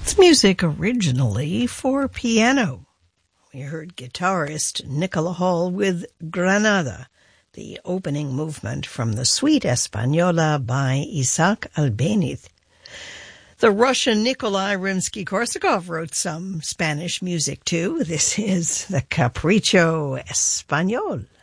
Music originally for piano. We heard guitarist Nicola Hall with Granada, the opening movement from the Suite Española by Isaac Albéniz. The Russian Nikolai Rimsky-Korsakov wrote some Spanish music too. This is the Capricho Español.